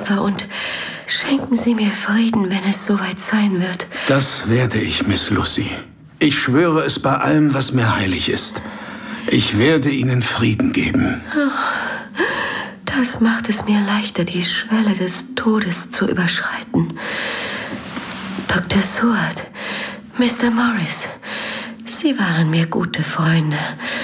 Vater, und schenken Sie mir Frieden, wenn es soweit sein wird. Das werde ich, Miss Lucy. Ich schwöre es bei allem, was mir heilig ist. Ich werde Ihnen Frieden geben. Das macht es mir leichter, die Schwelle des Todes zu überschreiten. Dr. Seward, Mr. Morris, Sie waren mir gute Freunde.